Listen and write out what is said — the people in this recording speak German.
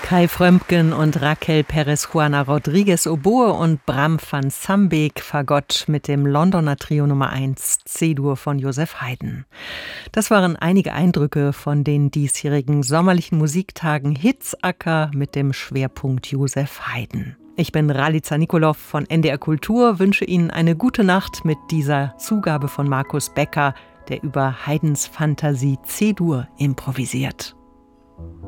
Kai Frömmgen und Raquel Perez-Juana Rodriguez Oboe und Bram van Sambeek Fagott mit dem Londoner Trio Nummer 1 C-Dur von Joseph Haydn. Das waren einige Eindrücke von den diesjährigen sommerlichen Musiktagen Hitzacker mit dem Schwerpunkt Joseph Haydn. Ich bin Ralica Nikolov von NDR Kultur, wünsche Ihnen eine gute Nacht mit dieser Zugabe von Markus Becker, der über Haydns Fantasie C-Dur improvisiert.